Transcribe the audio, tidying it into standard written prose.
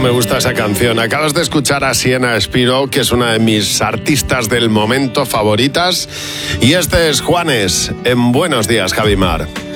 me gusta esa canción. Acabas de escuchar a Sienna Spiro, que es una de mis artistas del momento favoritas. Y este es Juanes, en Buenos Días, Javimar.